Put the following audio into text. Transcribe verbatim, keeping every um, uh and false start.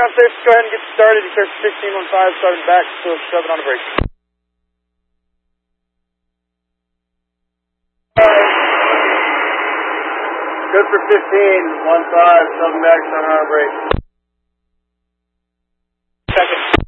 ground safe, go ahead and get started. You start sixteen one five, starting back, still seven on the brake. Good for fifteen, one five, seven back, seven on the brake. Second.